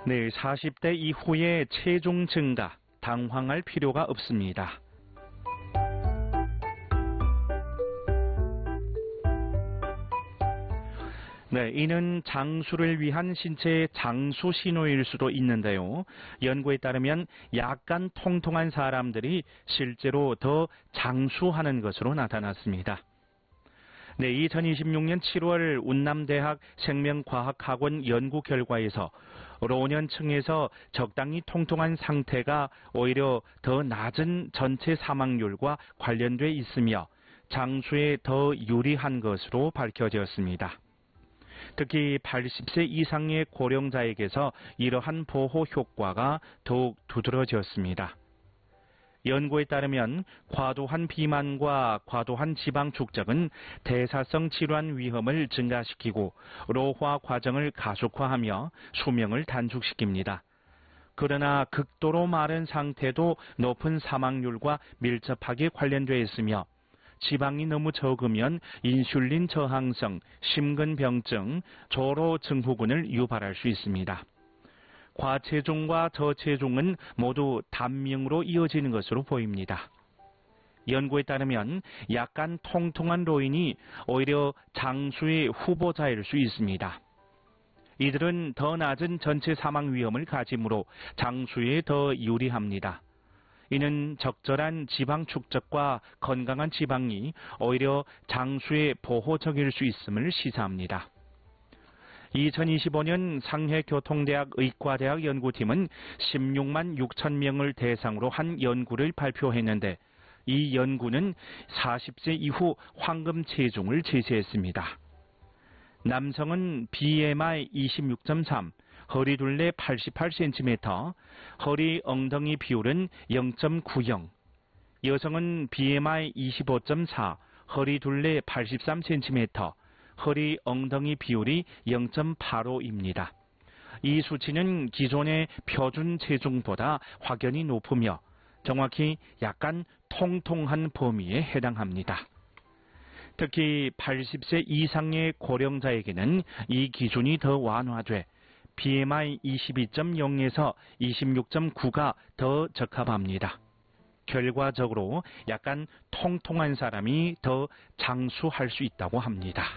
네, 40대 이후에 체중 증가, 당황할 필요가 없습니다. 네, 이는 장수를 위한 신체의 장수 신호일 수도 있는데요. 연구에 따르면 약간 통통한 사람들이 실제로 더 장수하는 것으로 나타났습니다. 네, 2026년 7월 운남대학 생명과학학원 연구 결과에서 노년층에서 적당히 통통한 상태가 오히려 더 낮은 전체 사망률과 관련돼 있으며 장수에 더 유리한 것으로 밝혀졌습니다. 특히 80세 이상의 고령자에게서 이러한 보호 효과가 더욱 두드러졌습니다. 연구에 따르면 과도한 비만과 과도한 지방 축적은 대사성 질환 위험을 증가시키고 노화 과정을 가속화하며 수명을 단축시킵니다. 그러나 극도로 마른 상태도 높은 사망률과 밀접하게 관련되어 있으며 지방이 너무 적으면 인슐린 저항성, 심근병증, 조로 증후군을 유발할 수 있습니다. 과체중과 저체중은 모두 단명으로 이어지는 것으로 보입니다. 연구에 따르면 약간 통통한 노인이 오히려 장수의 후보자일 수 있습니다. 이들은 더 낮은 전체 사망 위험을 가지므로 장수에 더 유리합니다. 이는 적절한 지방 축적과 건강한 지방이 오히려 장수에 보호적일 수 있음을 시사합니다. 2025년 상해교통대학 의과대학 연구팀은 16만 6천 명을 대상으로 한 연구를 발표했는데 이 연구는 40세 이후 황금 체중을 제시했습니다. 남성은 BMI 26.3, 허리둘레 88cm, 허리 엉덩이 비율은 0.90, 여성은 BMI 25.4, 허리둘레 83cm, 허리 엉덩이 비율이 0.85입니다. 이 수치는 기존의 표준 체중보다 확연히 높으며 정확히 약간 통통한 범위에 해당합니다. 특히 80세 이상의 고령자에게는 이 기준이 더 완화돼 BMI 22.0에서 26.9가 더 적합합니다. 결과적으로 약간 통통한 사람이 더 장수할 수 있다고 합니다.